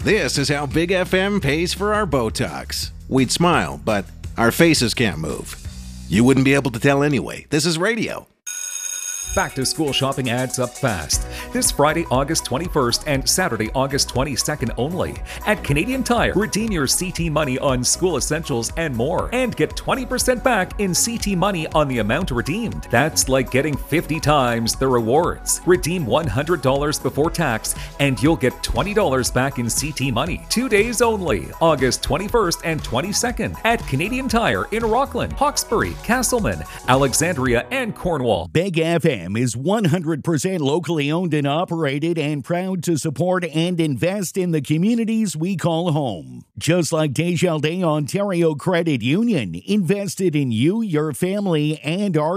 This is how Big FM pays for our Botox. We'd smile, but our faces can't move. You wouldn't be able to tell anyway. This is radio. Back to school shopping adds up fast. This Friday, August 21st and Saturday, August 22nd only. At Canadian Tire, redeem your CT money on school essentials and more. And get 20% back in CT money on the amount redeemed. That's like getting 50 times the rewards. Redeem $100 before tax and you'll get $20 back in CT money. 2 days only, August 21st and 22nd. At Canadian Tire in Rockland, Hawkesbury, Castleman, Alexandria, and Cornwall. Big FM is 100% locally owned and operated and proud to support and invest in the communities we call home. Just like Desjardins Ontario Credit Union, invested in you, your family, and our